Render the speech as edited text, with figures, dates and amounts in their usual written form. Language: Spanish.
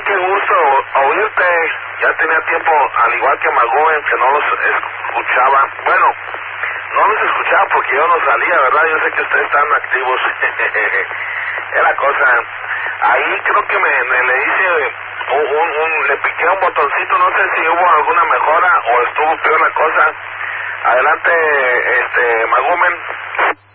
qué gusto oírte. Ya tenía tiempo, al igual que Magoen, que no los escuchaba. Bueno, no los escuchaba porque yo no salía, ¿verdad? Yo sé que ustedes están activos. Es la cosa. Ahí creo que le hice le piqué un botoncito, no sé si hubo alguna mejora o estuvo peor la cosa. Adelante, Magumen.